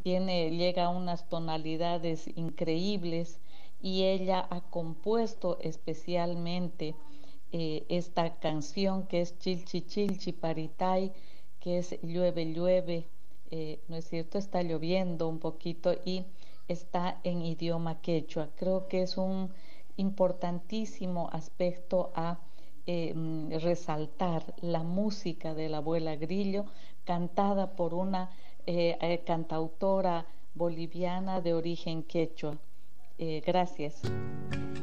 llega a unas tonalidades increíbles y ella ha compuesto especialmente esta canción que es Chilchi Chilchi Paritay, que es llueve, llueve, ¿no es cierto? Está lloviendo un poquito y está en idioma quechua. Creo que es un importantísimo aspecto a resaltar la música de la abuela Grillo, cantada por una cantautora boliviana de origen quechua. Gracias.